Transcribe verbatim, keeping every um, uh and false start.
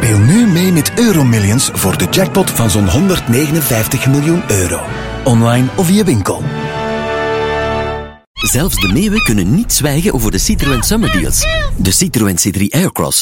Speel nu mee met Euromillions voor de jackpot van zo'n honderdnegenenvijftig miljoen euro. Online of via winkel. Zelfs de meeuwen kunnen niet zwijgen over de Citroën Summer Deals. De Citroën C drie Aircross